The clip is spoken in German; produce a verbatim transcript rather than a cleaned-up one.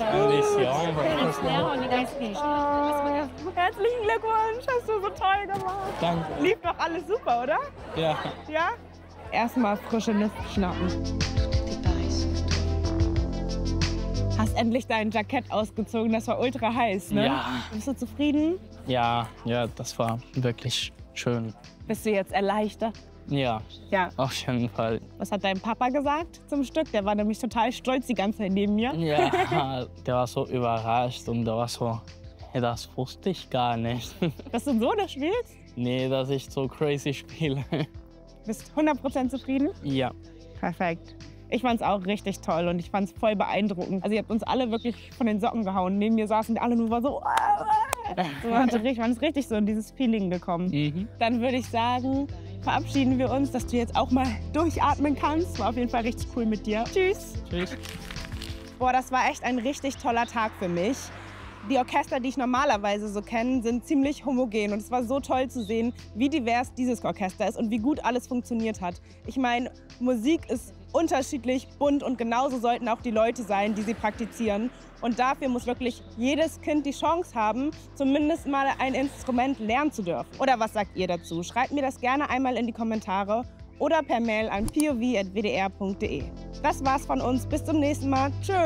Ein bisschen. Oh, herzlichen Glückwunsch, hast du so toll gemacht. Danke. Lief doch alles super, oder? Ja. Ja? Erstmal frische Luft schnappen. Hast endlich dein Jackett ausgezogen, das war ultra heiß, ne? Ja. Bist du zufrieden? Ja, ja, das war wirklich schön. Bist du jetzt erleichtert? Ja, Ja. auf jeden Fall. Was hat dein Papa gesagt zum Stück? Der war nämlich total stolz die ganze Zeit neben mir. Ja, der war so überrascht und der war so, hey, das wusste ich gar nicht. Dass du so das spielst? Nee, dass ich so crazy spiele. Bist hundert Prozent zufrieden? Ja. Perfekt. Ich fand's auch richtig toll und ich fand's voll beeindruckend. Also ihr habt uns alle wirklich von den Socken gehauen. Neben mir saßen alle nur so. So man ist richtig so in dieses Feeling gekommen. Mhm. Dann würde ich sagen, verabschieden wir uns, dass du jetzt auch mal durchatmen kannst. War auf jeden Fall richtig cool mit dir. Tschüss. Tschüss. Boah, das war echt ein richtig toller Tag für mich. Die Orchester, die ich normalerweise so kenne, sind ziemlich homogen. Und es war so toll zu sehen, wie divers dieses Orchester ist und wie gut alles funktioniert hat. Ich meine, Musik ist unterschiedlich, bunt und genauso sollten auch die Leute sein, die sie praktizieren. Und dafür muss wirklich jedes Kind die Chance haben, zumindest mal ein Instrument lernen zu dürfen. Oder was sagt ihr dazu? Schreibt mir das gerne einmal in die Kommentare oder per Mail an p o v at w d r punkt d e. Das war's von uns. Bis zum nächsten Mal. Tschüss.